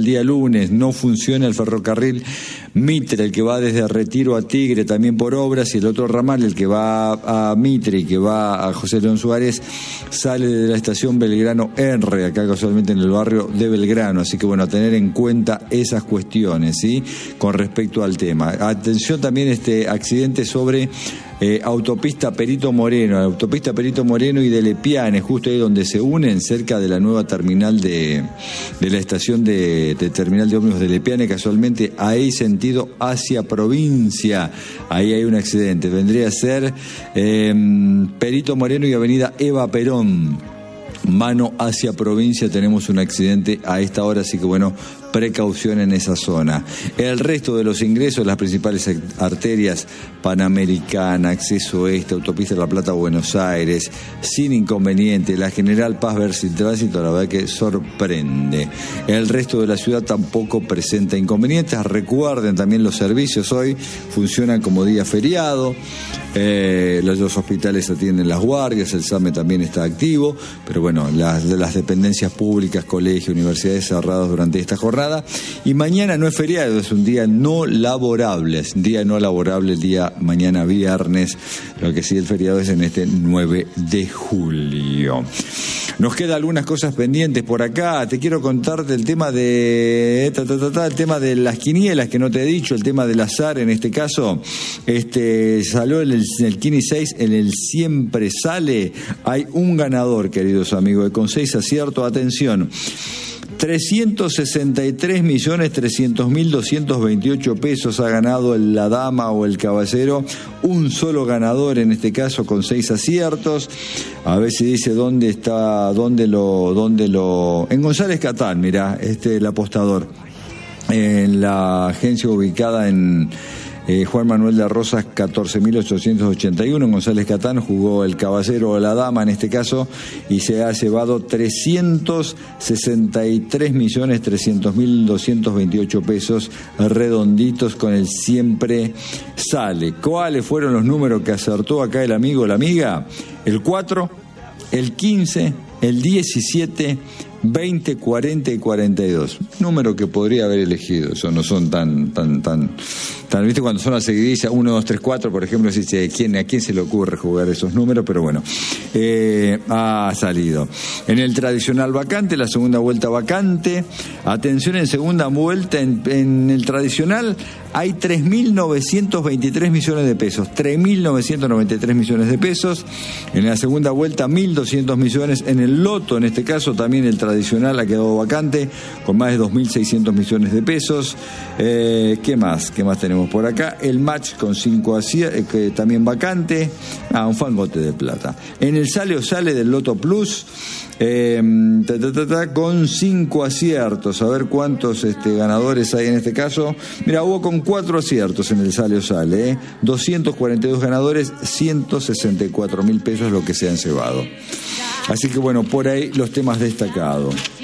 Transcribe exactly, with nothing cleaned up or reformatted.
el día lunes, no funciona el ferrocarril Mitre, el que va desde Retiro a Tigre, también por obras, y el otro ramal, el que va a Mitre y que va a José León Suárez, sale de la estación Belgrano R, acá casualmente en el barrio de Belgrano, así que bueno, a tener en cuenta esas cuestiones, ¿sí? Con respecto al tema. Atención también este accidente sobre eh, autopista Perito Moreno, autopista Perito Moreno y de Lepiane, justo ahí donde se unen, cerca de la nueva terminal de, de la estación de, de terminal de ómnibus de Lepiane, casualmente ahí sentido hacia provincia, ahí hay un accidente, vendría a ser eh, Perito Moreno y avenida Eva Perón, mano hacia provincia, tenemos un accidente a esta hora, así que bueno, precaución en esa zona. El resto de los ingresos, las principales arterias, Panamericana, Acceso Este, Autopista La Plata, Buenos Aires, sin inconveniente. La General Paz versus Tránsito, la verdad que sorprende. El resto de la ciudad tampoco presenta inconvenientes. Recuerden también los servicios hoy funcionan como día feriado. Eh, los dos hospitales atienden las guardias, el SAME también está activo, pero bueno, las, las dependencias públicas, colegios, universidades cerradas durante esta jornada. Y mañana no es feriado, es un día no laborable, es un día no laborable el día mañana viernes, lo que sí el feriado es en este nueve de julio. Nos quedan algunas cosas pendientes por acá. Te quiero contar del tema de ta, ta, ta, ta, el tema de las quinielas que no te he dicho, el tema del azar en este caso. Este salió en el, en el Kini seis, en el Siempre Sale. Hay un ganador, queridos amigos, con seis aciertos. Atención. trescientos sesenta y tres millones trescientos mil doscientos veintiocho pesos ha ganado la dama o el caballero, un solo ganador en este caso con seis aciertos. A ver si dice dónde está, dónde lo, dónde lo, en González Catán, mirá, este el apostador, en la agencia ubicada en Eh, Juan Manuel de Rosas, catorce mil ochocientos ochenta y uno. En González Catán jugó el caballero o la dama en este caso y se ha llevado trescientos sesenta y tres millones trescientos mil doscientos veintiocho pesos redonditos con el Siempre Sale. ¿Cuáles fueron los números que acertó acá el amigo o la amiga? El cuatro, el quince, el diecisiete, veinte, cuarenta y cuarenta y dos. Número que podría haber elegido. Eso no son tan, tan, tan, tan, viste cuando son las seguidillas, uno, dos, tres, cuatro, por ejemplo, si se, ¿quién, a quién se le ocurre jugar esos números, pero bueno, eh, ha salido. En el tradicional vacante, la segunda vuelta vacante, atención, en segunda vuelta, en, en el tradicional hay tres mil novecientos veintitrés millones de pesos, tres mil novecientos noventa y tres millones de pesos, en la segunda vuelta mil doscientos millones, en el loto, en este caso también el tradicional ha quedado vacante con más de dos mil seiscientos millones de pesos. Eh, ¿qué más? ¿Qué más tenemos por acá? El match con cinco aciertos, que también vacante, ah, un fangote de plata. En el sale o sale del Loto Plus, eh, ta, ta, ta, ta, con cinco aciertos, a ver cuántos este, ganadores hay en este caso. Mira, hubo con cuatro aciertos en el sale o sale, eh. doscientos cuarenta y dos ganadores, ciento sesenta y cuatro mil pesos lo que se han cebado. Así que bueno, por ahí los temas destacados.